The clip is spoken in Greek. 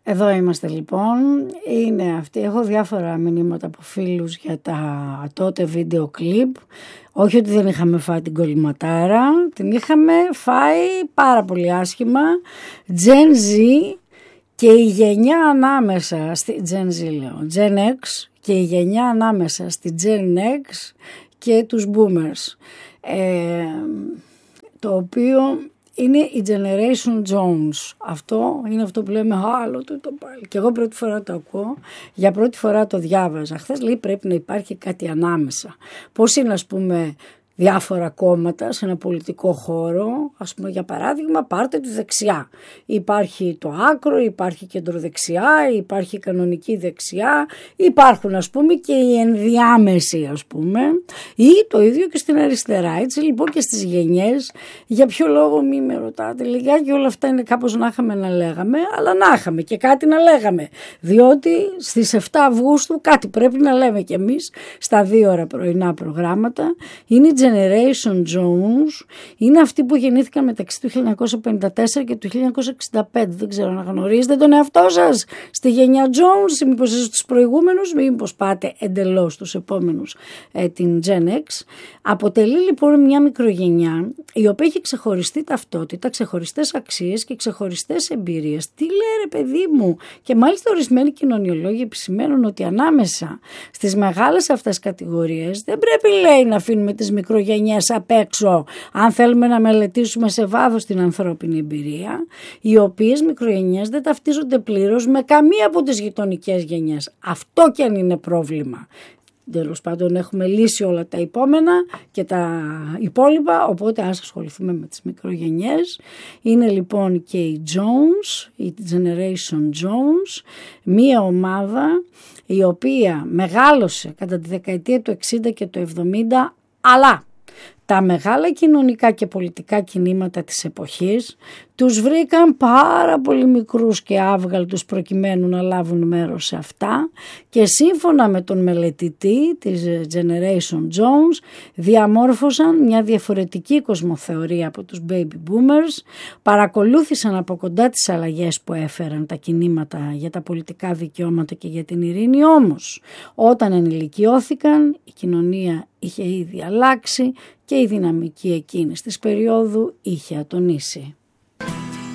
Εδώ είμαστε λοιπόν, είναι αυτή, έχω διάφορα μηνύματα από φίλους για τα τότε βίντεο κλιπ. Όχι ότι δεν είχαμε φάει την κολληματάρα, την είχαμε φάει πάρα πολύ άσχημα. Gen Z και η γενιά ανάμεσα, Gen Z λέω, Gen X και η γενιά ανάμεσα στη Gen X και τους Boomers. Το οποίο είναι η Generation Jones. Αυτό είναι αυτό που λέμε άλλο το πάλι. Και εγώ πρώτη φορά το ακούω, για πρώτη φορά το διάβαζα. Χθες λέει πρέπει να υπάρχει κάτι ανάμεσα. Πώς είναι ας πούμε διάφορα κόμματα σε ένα πολιτικό χώρο, ας πούμε για παράδειγμα πάρτε τη δεξιά. Υπάρχει το άκρο, υπάρχει κεντροδεξιά, υπάρχει κανονική δεξιά, υπάρχουν ας πούμε και οι ενδιάμεσοι ας πούμε ή το ίδιο και στην αριστερά. Έτσι λοιπόν και στις γενιές, για ποιο λόγο μη με ρωτάτε λιγάκι, όλα αυτά είναι κάπως να είχαμε να λέγαμε, αλλά να είχαμε και κάτι να λέγαμε, διότι στις 7 Αυγούστου κάτι πρέπει να λέμε κι εμείς στα 2 ώρα πρωινά προγράμματα. Είναι Generation Jones, είναι αυτοί που γεννήθηκαν μεταξύ του 1954 και του 1965. Δεν ξέρω να γνωρίζετε τον εαυτό σας στη γενιά Jones, μήπως είστε στους προηγούμενους, μήπως πάτε εντελώς στους επόμενους την Gen X. Αποτελεί λοιπόν μια μικρογενιά η οποία έχει ξεχωριστή ταυτότητα, ξεχωριστές αξίες και ξεχωριστές εμπειρίες. Τι λέει ρε παιδί μου, και μάλιστα ορισμένοι κοινωνιολόγοι επισημαίνουν ότι ανάμεσα στις μεγάλες αυτές κατηγορίες δεν πρέπει λέει να αφήνουμε τις μικρογενιές απ' έξω αν θέλουμε να μελετήσουμε σε βάθος την ανθρώπινη εμπειρία, οι οποίες μικρογενιές δεν ταυτίζονται πλήρως με καμία από τις γειτονικές γενιές. Αυτό κι αν είναι πρόβλημα. Τέλος πάντων έχουμε λύσει όλα τα επόμενα και τα υπόλοιπα, οπότε ας ασχοληθούμε με τις μικρογενιές. Είναι λοιπόν και η Jones, η Generation Jones, μία ομάδα η οποία μεγάλωσε κατά τη δεκαετία του 60 και του 70, αλλά τα μεγάλα κοινωνικά και πολιτικά κινήματα της εποχής τους βρήκαν πάρα πολύ μικρούς και άβγαλτους προκειμένου να λάβουν μέρος σε αυτά και σύμφωνα με τον μελετητή της Generation Jones διαμόρφωσαν μια διαφορετική κοσμοθεωρία από τους Baby Boomers, παρακολούθησαν από κοντά τις αλλαγές που έφεραν τα κινήματα για τα πολιτικά δικαιώματα και για την ειρήνη, όμως όταν ενηλικιώθηκαν η κοινωνία είχε ήδη αλλάξει και η δυναμική εκείνης της περίοδου είχε ατονίσει.